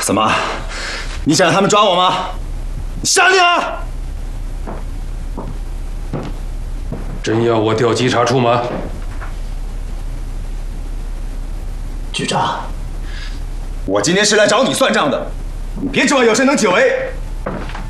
怎么？你想让他们抓我吗？下令啊！ 真要我调稽查处吗？ 局长，我今天是来找你算账的，你别指望有谁能解围。